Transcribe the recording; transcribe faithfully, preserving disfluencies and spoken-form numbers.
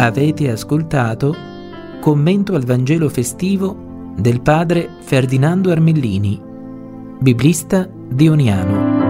Avete ascoltato Commento al Vangelo festivo del padre Ferdinando Armellini, biblista dioniano.